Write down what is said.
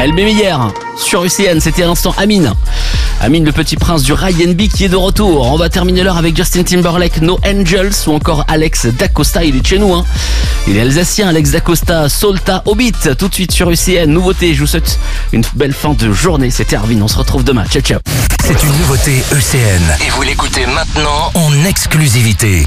Elle m'aimait hier sur UCN, c'était à l'instant Amine. Amine, le petit prince du R&B qui est de retour. On va terminer l'heure avec Justin Timberlake, No Angels ou encore Alex Dacosta, il est de chez nous. Il est alsacien, Alex Dacosta, Solta Hobbit, tout de suite sur UCN. Nouveauté, je vous souhaite une belle fin de journée. C'était Erwin, on se retrouve demain. Ciao, ciao. C'est une nouveauté ECN et vous l'écoutez maintenant en exclusivité